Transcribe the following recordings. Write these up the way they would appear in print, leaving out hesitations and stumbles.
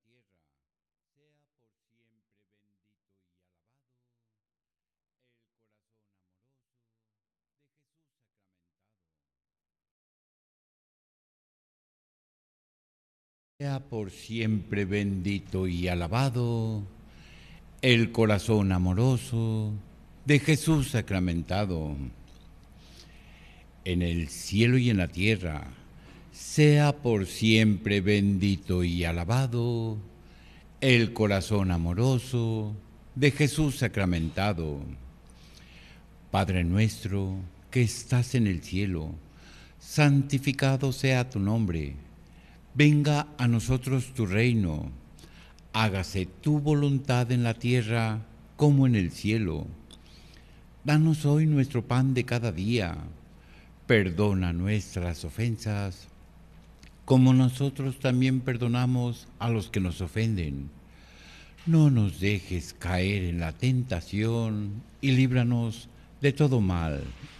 tierra, sea por siempre bendito y alabado el corazón amoroso de Jesús sacramentado. Sea por siempre bendito y alabado el corazón amoroso de Jesús sacramentado. En el cielo y en la tierra, sea por siempre bendito y alabado el corazón amoroso de Jesús sacramentado. Padre nuestro que estás en el cielo, santificado sea tu nombre. Venga a nosotros tu reino. Hágase tu voluntad en la tierra como en el cielo. Danos hoy nuestro pan de cada día. Perdona nuestras ofensas, como nosotros también perdonamos a los que nos ofenden. No nos dejes caer en la tentación y líbranos de todo mal.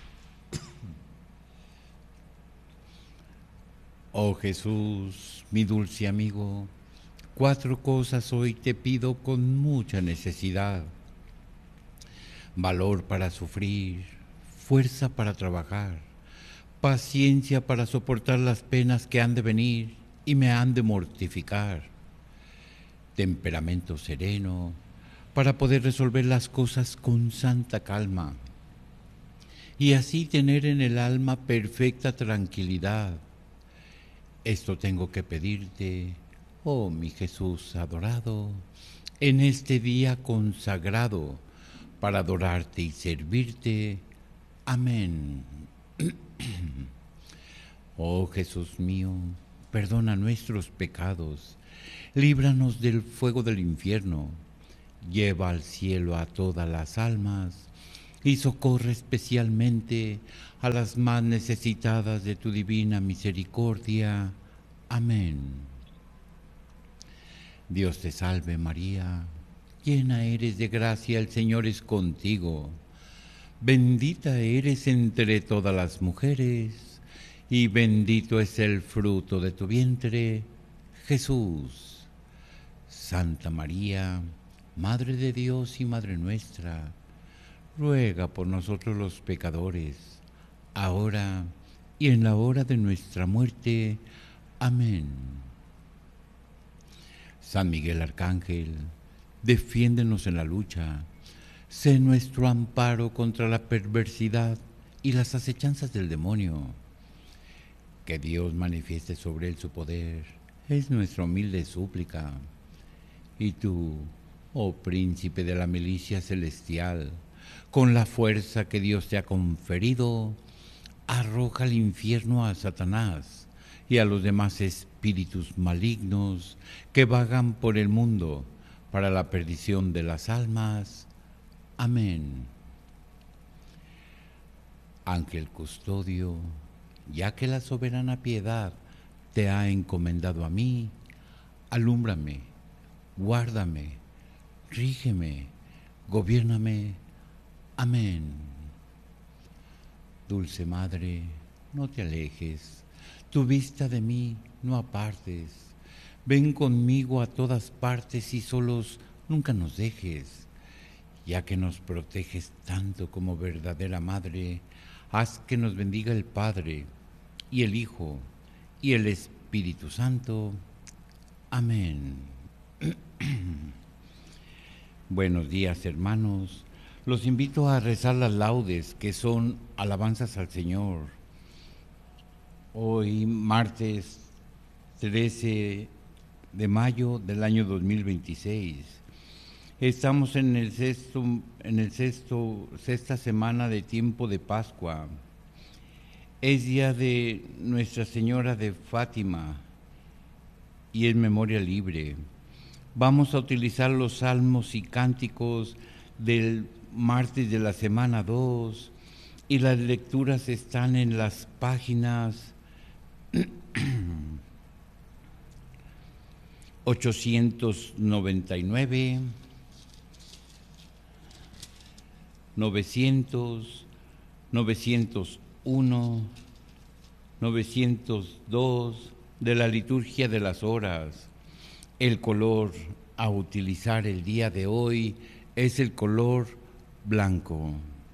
Oh Jesús, mi dulce amigo, 4 cosas hoy te pido con mucha necesidad. Valor para sufrir, fuerza para trabajar, paciencia para soportar las penas que han de venir y me han de mortificar, temperamento sereno para poder resolver las cosas con santa calma y así tener en el alma perfecta tranquilidad. Esto tengo que pedirte, oh mi Jesús adorado, en este día consagrado para adorarte y servirte. Amén. Oh Jesús mío, perdona nuestros pecados, líbranos del fuego del infierno, lleva al cielo a todas las almas y socorre especialmente a las más necesitadas de tu divina misericordia. Amén. Dios te salve María, llena eres de gracia, el Señor es contigo. Bendita eres entre todas las mujeres, y bendito es el fruto de tu vientre, Jesús. Santa María, Madre de Dios y Madre nuestra, ruega por nosotros los pecadores, ahora y en la hora de nuestra muerte. Amén. San Miguel Arcángel, defiéndenos en la lucha. Sé nuestro amparo contra la perversidad y las acechanzas del demonio. Que Dios manifieste sobre él su poder, es nuestra humilde súplica. Y tú, oh príncipe de la milicia celestial, con la fuerza que Dios te ha conferido, arroja al infierno a Satanás y a los demás espíritus malignos que vagan por el mundo para la perdición de las almas. Amén. Ángel custodio, ya que la soberana piedad te ha encomendado a mí, alúmbrame, guárdame, rígeme, gobiérname. Amén. Dulce Madre, no te alejes, tu vista de mí no apartes. Ven conmigo a todas partes y solos nunca nos dejes. Ya que nos proteges tanto como verdadera Madre, haz que nos bendiga el Padre, y el Hijo, y el Espíritu Santo. Amén. Buenos días, hermanos. Los invito a rezar las laudes, que son alabanzas al Señor. Hoy, martes 13 de mayo del año 2026. Estamos en el sexta semana de tiempo de Pascua. Es día de Nuestra Señora de Fátima y es memoria libre. Vamos a utilizar los salmos y cánticos del martes de la semana 2 y las lecturas están en las páginas 899, 900, 901, 902 de la liturgia de las horas, El color a utilizar el día de hoy es el color blanco.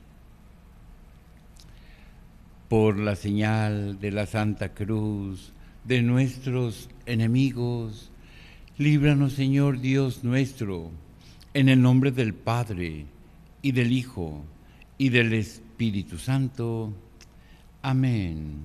Por la señal de la Santa Cruz de nuestros enemigos, líbranos, Señor Dios nuestro, en el nombre del Padre, y del Hijo, y del Espíritu Santo. Amén.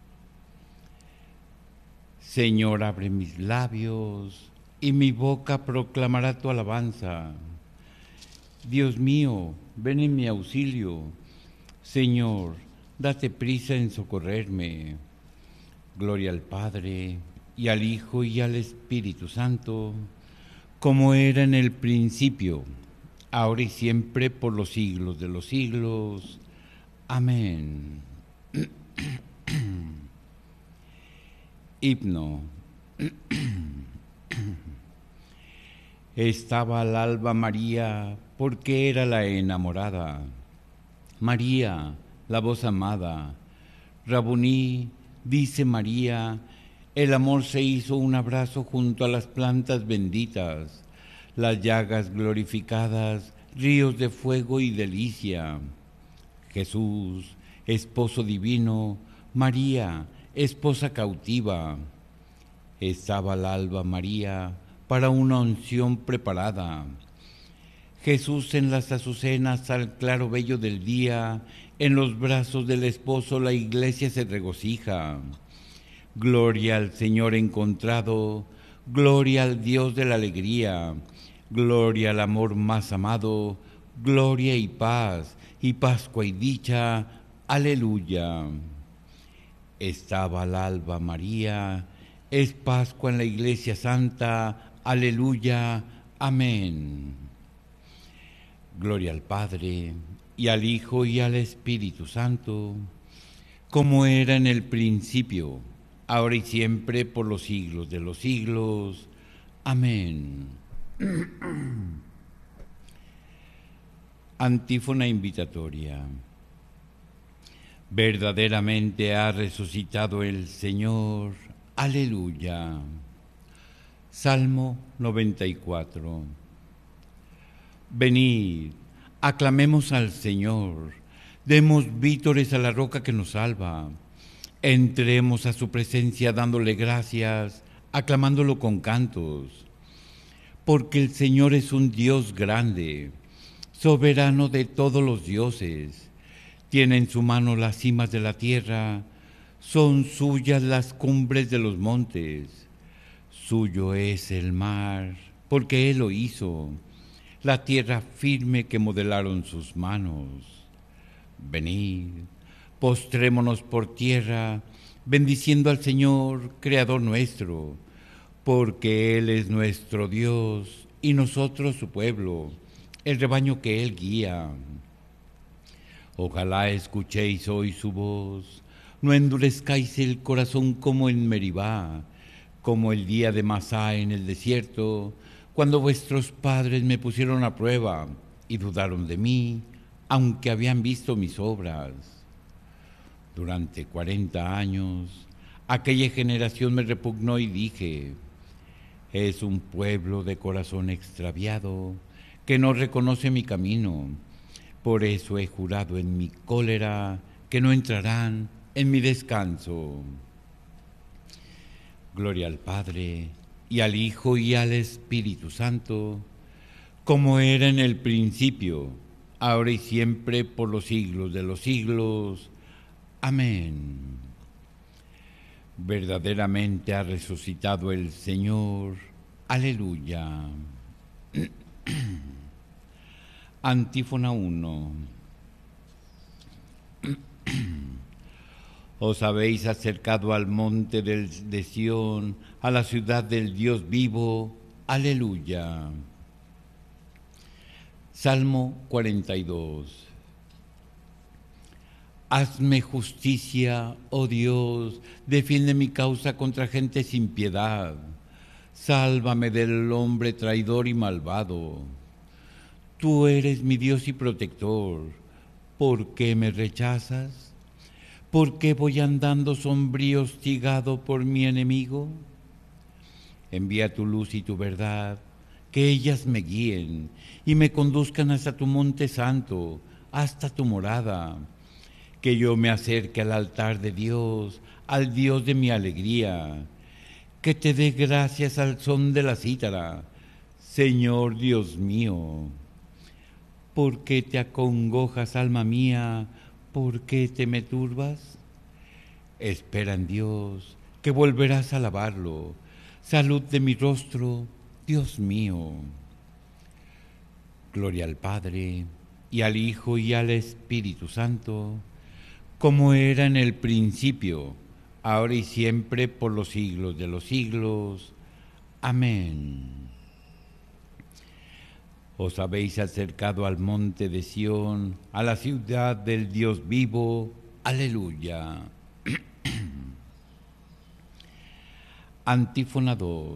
Señor, abre mis labios, y mi boca proclamará tu alabanza. Dios mío, ven en mi auxilio. Señor, date prisa en socorrerme. Gloria al Padre, y al Hijo, y al Espíritu Santo, como era en el principio, ahora y siempre, por los siglos de los siglos. Amén. Himno. Estaba al alba María, porque era la enamorada. María, la voz amada. Rabuní, dice María, el amor se hizo un abrazo junto a las plantas benditas, las llagas glorificadas, ríos de fuego y delicia. Jesús, esposo divino, María, esposa cautiva. Estaba al alba María para una unción preparada. Jesús en las azucenas al claro vello del día, en los brazos del esposo la iglesia se regocija. Gloria al Señor encontrado, gloria al Dios de la alegría, gloria al amor más amado, gloria y Pascua y dicha, aleluya. Estaba al alba María, es Pascua en la Iglesia Santa, aleluya, amén. Gloria al Padre, y al Hijo, y al Espíritu Santo, como era en el principio, ahora y siempre, por los siglos de los siglos. Amén. Antífona invitatoria. Verdaderamente ha resucitado el Señor. Aleluya. Salmo 94. Venid, aclamemos al Señor, demos vítores a la roca que nos salva. Entremos a su presencia dándole gracias, aclamándolo con cantos. Porque el Señor es un Dios grande, soberano de todos los dioses. Tiene en su mano las cimas de la tierra, son suyas las cumbres de los montes. Suyo es el mar, porque Él lo hizo, la tierra firme que modelaron sus manos. Venid, postrémonos por tierra, bendiciendo al Señor, Creador nuestro, porque Él es nuestro Dios y nosotros su pueblo, el rebaño que Él guía. Ojalá escuchéis hoy su voz, no endurezcáis el corazón como en Meribá, como el día de Masá en el desierto, cuando vuestros padres me pusieron a prueba y dudaron de mí, aunque habían visto mis obras. Durante 40 años, aquella generación me repugnó y dije, es un pueblo de corazón extraviado, que no reconoce mi camino. Por eso he jurado en mi cólera que no entrarán en mi descanso. Gloria al Padre, y al Hijo, y al Espíritu Santo, como era en el principio, ahora y siempre, por los siglos de los siglos. Amén. Verdaderamente ha resucitado el Señor. Aleluya. Antífona 1. Os habéis acercado al monte de Sión, a la ciudad del Dios vivo. Aleluya. Salmo 42. Hazme justicia, oh Dios, defiende mi causa contra gente sin piedad. Sálvame del hombre traidor y malvado. Tú eres mi Dios y protector. ¿Por qué me rechazas? ¿Por qué voy andando sombrío hostigado por mi enemigo? Envía tu luz y tu verdad, que ellas me guíen y me conduzcan hasta tu monte santo, hasta tu morada. Que yo me acerque al altar de Dios, al Dios de mi alegría. Que te dé gracias al son de la cítara, Señor Dios mío. ¿Por qué te acongojas, alma mía? ¿Por qué te me turbas? Espera en Dios, que volverás a alabarlo. Salud de mi rostro, Dios mío. Gloria al Padre, y al Hijo, y al Espíritu Santo, como era en el principio, ahora y siempre, por los siglos de los siglos. Amén. Os habéis acercado al monte de Sión, a la ciudad del Dios vivo. Aleluya. Antífona 2.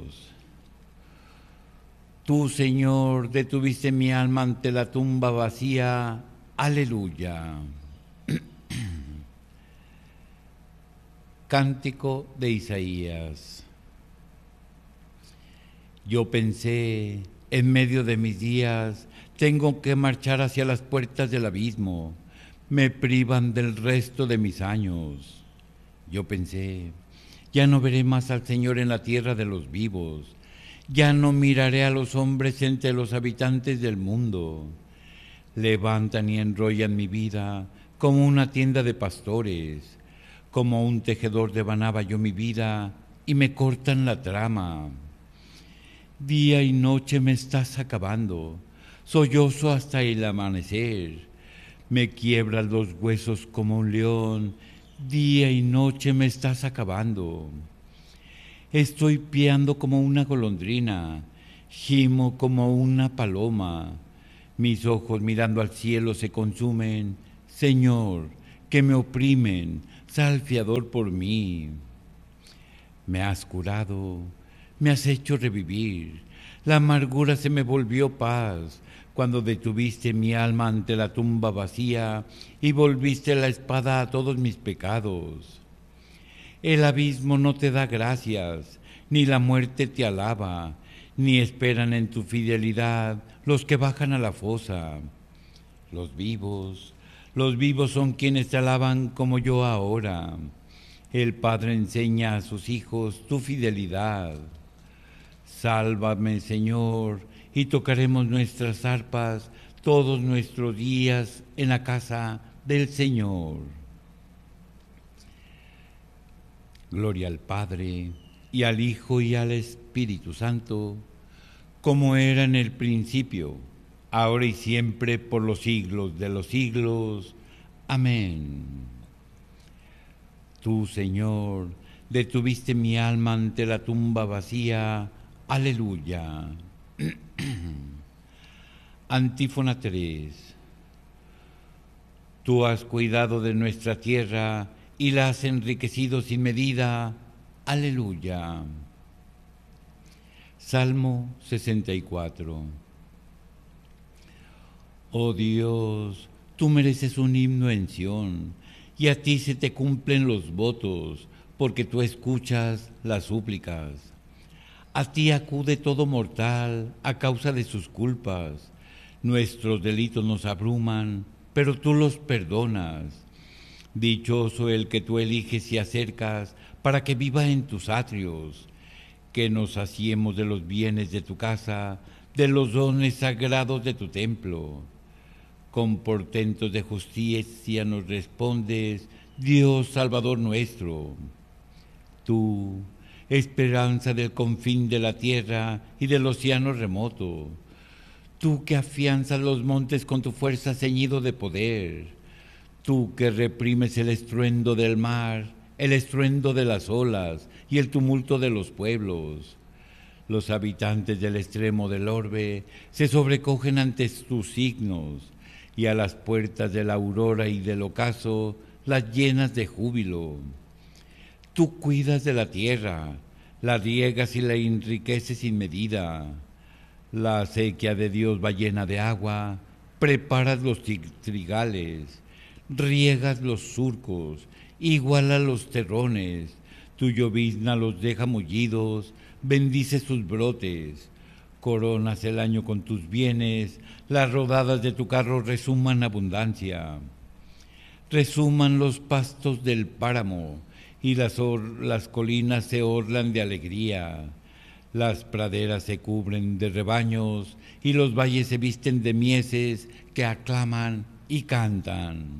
Tú, Señor, detuviste mi alma ante la tumba vacía. Aleluya. Cántico de Isaías. Yo pensé, en medio de mis días, tengo que marchar hacia las puertas del abismo. Me privan del resto de mis años. Yo pensé, ya no veré más al Señor en la tierra de los vivos. Ya no miraré a los hombres entre los habitantes del mundo. Levantan y enrollan mi vida como una tienda de pastores. Como un tejedor devanaba yo mi vida y me cortan la trama. Día y noche me estás acabando, sollozo hasta el amanecer. Me quiebras los huesos como un león, día y noche me estás acabando. Estoy piando como una golondrina, gimo como una paloma. Mis ojos mirando al cielo se consumen. Señor, que me oprimen, sal fiador por mí. Me has curado, me has hecho revivir. La amargura se me volvió paz cuando detuviste mi alma ante la tumba vacía y volviste la espada a todos mis pecados. El abismo no te da gracias, ni la muerte te alaba, ni esperan en tu fidelidad los que bajan a la fosa. Los vivos son quienes te alaban como yo ahora. El Padre enseña a sus hijos tu fidelidad. Sálvame, Señor, y tocaremos nuestras arpas todos nuestros días en la casa del Señor. Gloria al Padre, y al Hijo, y al Espíritu Santo, como era en el principio, ahora y siempre, por los siglos de los siglos. Amén. Tú, Señor, detuviste mi alma ante la tumba vacía. Aleluya. Antífona 3. Tú has cuidado de nuestra tierra y la has enriquecido sin medida. Aleluya. Salmo 64. Oh Dios, tú mereces un himno en Sión, y a ti se te cumplen los votos, porque tú escuchas las súplicas. A ti acude todo mortal a causa de sus culpas. Nuestros delitos nos abruman, pero tú los perdonas. Dichoso el que tú eliges y acercas para que viva en tus atrios. Que nos saciemos de los bienes de tu casa, de los dones sagrados de tu templo. Con portentos de justicia nos respondes, Dios Salvador nuestro. Tú, esperanza del confín de la tierra y del océano remoto. Tú que afianzas los montes con tu fuerza ceñido de poder. Tú que reprimes el estruendo del mar, el estruendo de las olas y el tumulto de los pueblos. Los habitantes del extremo del orbe se sobrecogen ante tus signos, y a las puertas de la aurora y del ocaso las llenas de júbilo. Tú cuidas de la tierra, la riegas y la enriqueces sin medida. La acequia de Dios va llena de agua, preparas los trigales, riegas los surcos, igualas los terrones. Tu llovizna los deja mullidos, bendice sus brotes. Coronas el año con tus bienes, las rodadas de tu carro resuman abundancia. Resuman los pastos del páramo y las colinas se orlan de alegría. Las praderas se cubren de rebaños y los valles se visten de mieses que aclaman y cantan.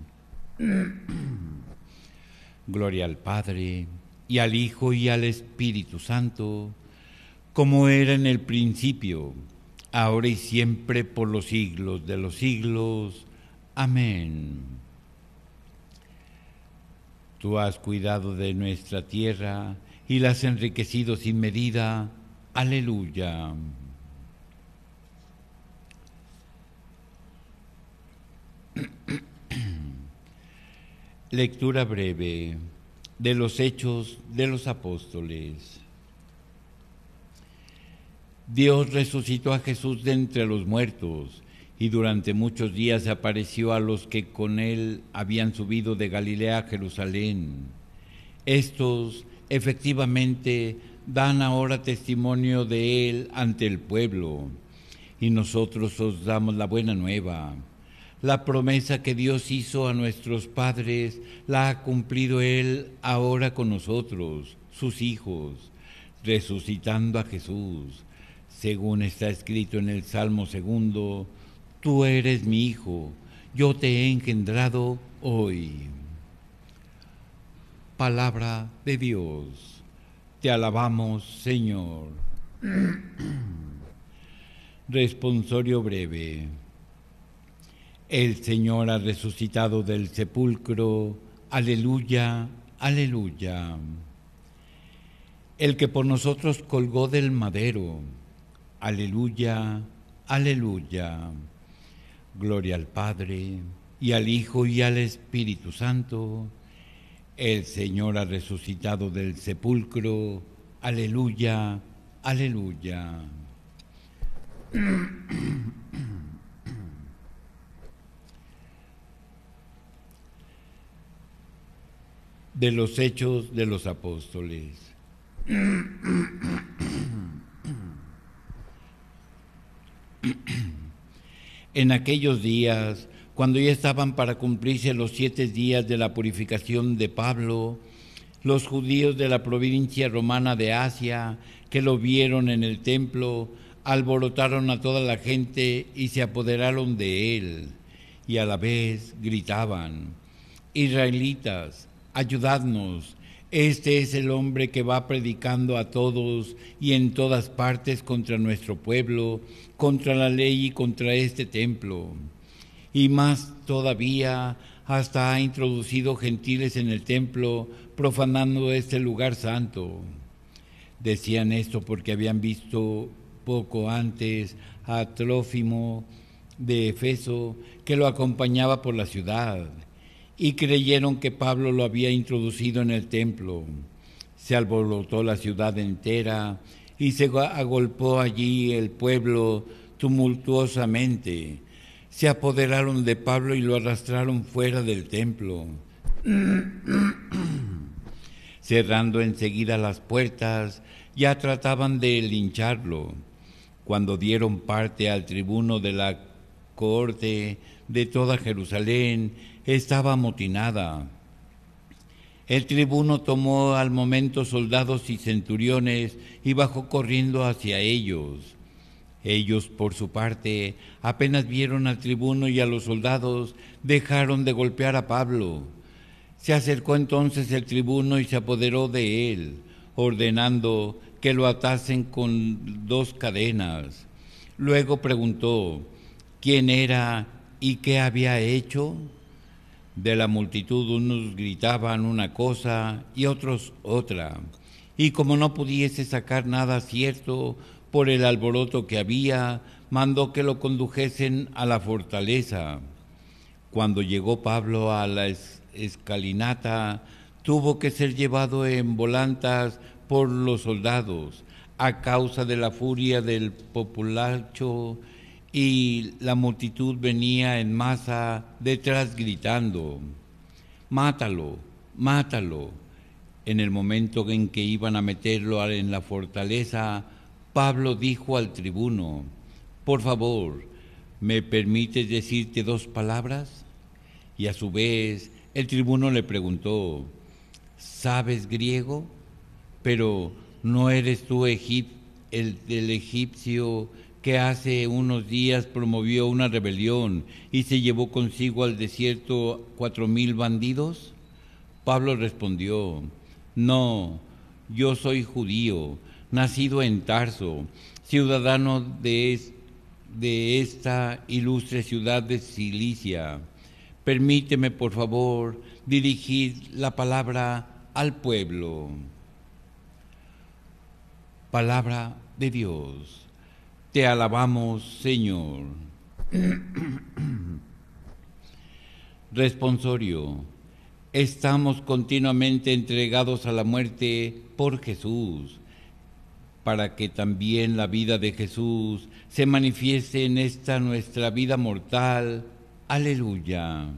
Gloria al Padre, y al Hijo, y al Espíritu Santo, como era en el principio, ahora y siempre, por los siglos de los siglos. Amén. Tú has cuidado de nuestra tierra y la has enriquecido sin medida. Aleluya. Lectura breve de los Hechos de los Apóstoles. Dios resucitó a Jesús de entre los muertos y durante muchos días apareció a los que con él habían subido de Galilea a Jerusalén. Estos efectivamente dan ahora testimonio de él ante el pueblo, y nosotros os damos la buena nueva. La promesa que Dios hizo a nuestros padres la ha cumplido él ahora con nosotros, sus hijos, resucitando a Jesús. Según está escrito en el Salmo 2, tú eres mi hijo, yo te he engendrado hoy. Palabra de Dios. Te alabamos, Señor. Responsorio breve. El Señor ha resucitado del sepulcro. Aleluya, aleluya. El que por nosotros colgó del madero. Aleluya, aleluya. Gloria al Padre, y al Hijo, y al Espíritu Santo. El Señor ha resucitado del sepulcro. Aleluya, aleluya. De los Hechos de los Apóstoles. En aquellos días, cuando ya estaban para cumplirse los 7 días de la purificación de Pablo, los judíos de la provincia romana de Asia, que lo vieron en el templo, alborotaron a toda la gente y se apoderaron de él, y a la vez gritaban: Israelitas, ayudadnos, este es el hombre que va predicando a todos y en todas partes contra nuestro pueblo, contra la ley y contra este templo. Y más todavía, hasta ha introducido gentiles en el templo, profanando este lugar santo. Decían esto porque habían visto poco antes a Trófimo de Efeso, que lo acompañaba por la ciudad, y creyeron que Pablo lo había introducido en el templo. Se alborotó la ciudad entera y se agolpó allí el pueblo tumultuosamente. Se apoderaron de Pablo y lo arrastraron fuera del templo, cerrando enseguida las puertas. Ya trataban de lincharlo, cuando dieron parte al tribuno de la cohorte de toda Jerusalén. Estaba amotinada. El tribuno tomó al momento soldados y centuriones y bajó corriendo hacia ellos. Ellos, por su parte, apenas vieron al tribuno y a los soldados, dejaron de golpear a Pablo. Se acercó entonces el tribuno y se apoderó de él, ordenando que lo atasen con 2 cadenas. Luego preguntó quién era y qué había hecho. De la multitud unos gritaban una cosa y otros otra, y como no pudiese sacar nada cierto por el alboroto que había, mandó que lo condujesen a la fortaleza. Cuando llegó Pablo a la escalinata, tuvo que ser llevado en volantas por los soldados, a causa de la furia del populacho, y la multitud venía en masa detrás gritando: «Mátalo, mátalo». En el momento en que iban a meterlo en la fortaleza, Pablo dijo al tribuno: «Por favor, ¿me permites decirte 2 palabras?» Y a su vez, el tribuno le preguntó: «¿Sabes griego? Pero ¿no eres tú el del egipcio que hace unos días promovió una rebelión y se llevó consigo al desierto 4,000 bandidos?» Pablo respondió: «No, yo soy judío, nacido en Tarso, ciudadano de esta ilustre ciudad de Cilicia. Permíteme, por favor, dirigir la palabra al pueblo». Palabra de Dios. Te alabamos, Señor. Responsorio. Estamos continuamente entregados a la muerte por Jesús, para que también la vida de Jesús se manifieste en esta nuestra vida mortal. Aleluya.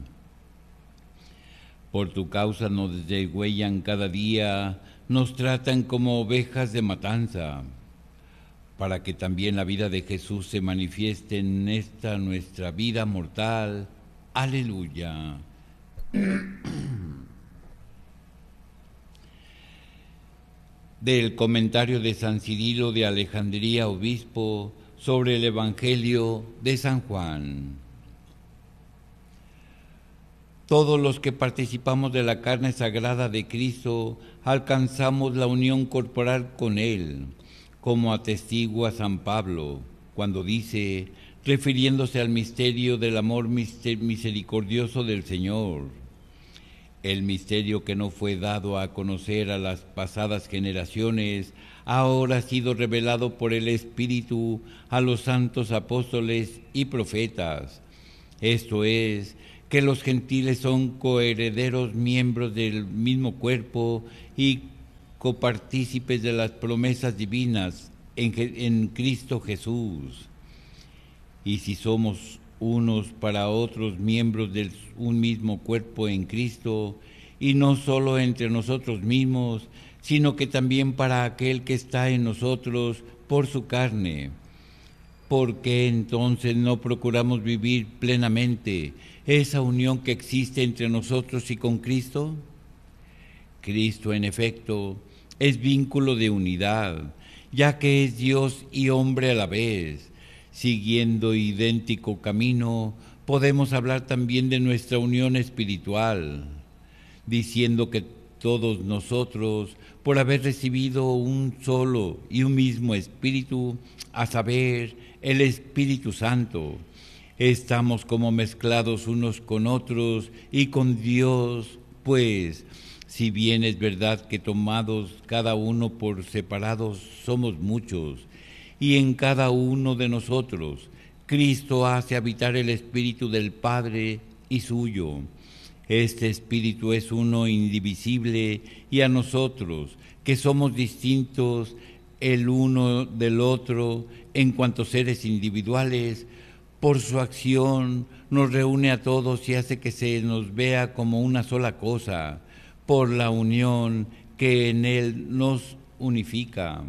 Por tu causa nos degüellan cada día, nos tratan como ovejas de matanza, para que también la vida de Jesús se manifieste en esta nuestra vida mortal. Aleluya. Del comentario de San Cirilo de Alejandría, obispo, sobre el Evangelio de San Juan. Todos los que participamos de la carne sagrada de Cristo alcanzamos la unión corporal con Él, como atestigua San Pablo, cuando dice, refiriéndose al misterio del amor misericordioso del Señor: «El misterio que no fue dado a conocer a las pasadas generaciones, ahora ha sido revelado por el Espíritu a los santos apóstoles y profetas. Esto es, que los gentiles son coherederos, miembros del mismo cuerpo y copartícipes de las promesas divinas en Cristo Jesús. Y si somos unos para otros miembros de un mismo cuerpo en Cristo, y no solo entre nosotros mismos, sino que también para aquel que está en nosotros por su carne, ¿por qué entonces no procuramos vivir plenamente esa unión que existe entre nosotros y con Cristo? Cristo, en efecto, es vínculo de unidad, ya que es Dios y hombre a la vez. Siguiendo idéntico camino, podemos hablar también de nuestra unión espiritual, diciendo que todos nosotros, por haber recibido un solo y un mismo Espíritu, a saber, el Espíritu Santo, estamos como mezclados unos con otros y con Dios, pues, si bien es verdad que tomados cada uno por separados somos muchos, y en cada uno de nosotros Cristo hace habitar el Espíritu del Padre y suyo. Este Espíritu es uno indivisible, y a nosotros, que somos distintos el uno del otro en cuanto seres individuales, por su acción nos reúne a todos y hace que se nos vea como una sola cosa, por la unión que en Él nos unifica.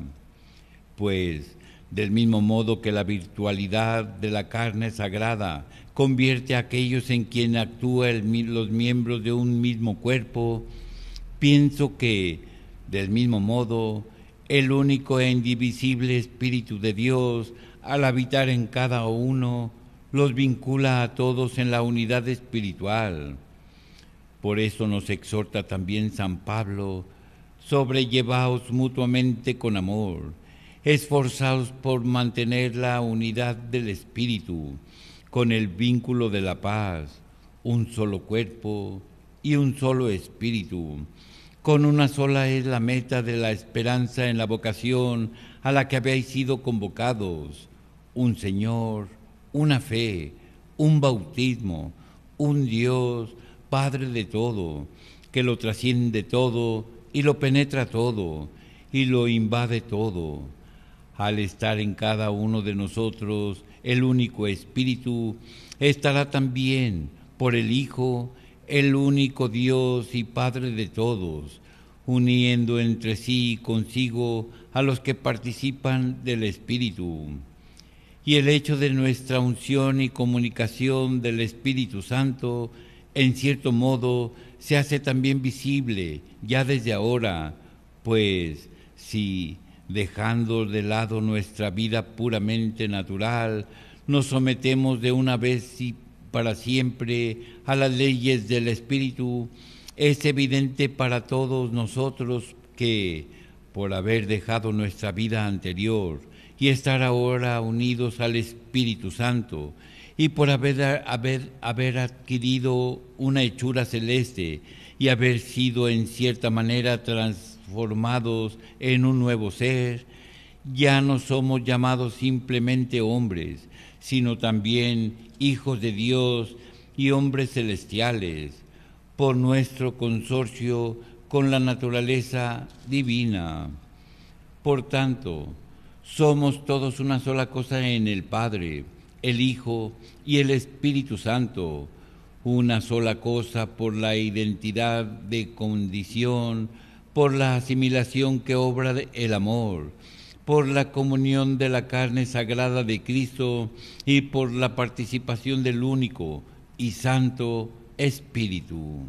Pues, del mismo modo que la virtualidad de la carne sagrada convierte a aquellos en quien actúa los miembros de un mismo cuerpo, pienso que, del mismo modo, el único e indivisible Espíritu de Dios, al habitar en cada uno, los vincula a todos en la unidad espiritual. Por eso nos exhorta también San Pablo: sobrellevaos mutuamente con amor, esforzaos por mantener la unidad del Espíritu, con el vínculo de la paz, un solo cuerpo y un solo Espíritu. Con una sola es la meta de la esperanza en la vocación a la que habéis sido convocados: un Señor, una fe, un bautismo, un Dios, Padre de todo, que lo trasciende todo y lo penetra todo y lo invade todo. Al estar en cada uno de nosotros el único Espíritu, estará también por el Hijo, el único Dios y Padre de todos, uniendo entre sí y consigo a los que participan del Espíritu. Y el hecho de nuestra unción y comunicación del Espíritu Santo, en cierto modo, se hace también visible ya desde ahora, pues si, dejando de lado nuestra vida puramente natural, nos sometemos de una vez y para siempre a las leyes del Espíritu, es evidente para todos nosotros que, por haber dejado nuestra vida anterior y estar ahora unidos al Espíritu Santo, y por haber adquirido una hechura celeste y haber sido en cierta manera transformados en un nuevo ser, ya no somos llamados simplemente hombres, sino también hijos de Dios y hombres celestiales, por nuestro consorcio con la naturaleza divina. Por tanto, somos todos una sola cosa en el Padre, el Hijo y el Espíritu Santo, una sola cosa por la identidad de condición, por la asimilación que obra el amor, por la comunión de la carne sagrada de Cristo y por la participación del único y santo Espíritu.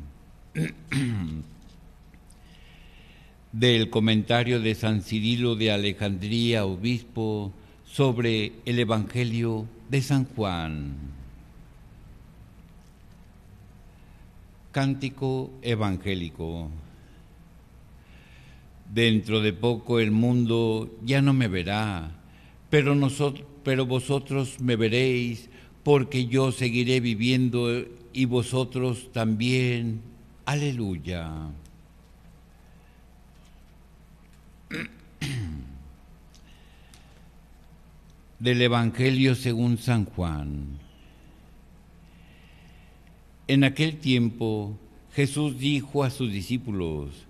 Del comentario de San Cirilo de Alejandría, obispo, sobre el Evangelio de San Juan. Cántico evangélico. Dentro de poco el mundo ya no me verá, pero vosotros me veréis, porque yo seguiré viviendo y vosotros también. Aleluya. Del Evangelio según San Juan. En aquel tiempo Jesús dijo a sus discípulos: